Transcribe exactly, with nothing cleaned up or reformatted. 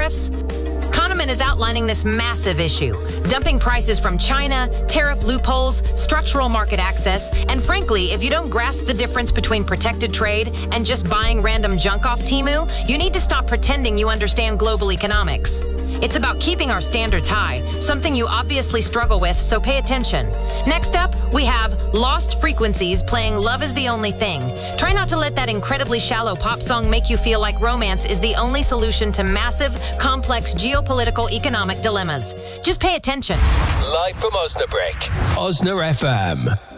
tariffs? Kahneman is outlining this massive issue. Dumping prices from China, tariff loopholes, structural market access, and frankly, if you don't grasp the difference between protected trade and just buying random junk off Temu, you need to stop pretending you understand global economics. It's about keeping our standards high, something you obviously struggle with, so pay attention. Next up, we have Lost Frequencies playing Love Is the Only Thing. Try not to let that incredibly shallow pop song make you feel like romance is the only solution to massive, complex geopolitical economic dilemmas. Just pay attention. Live from Osnabrück, Osna F M.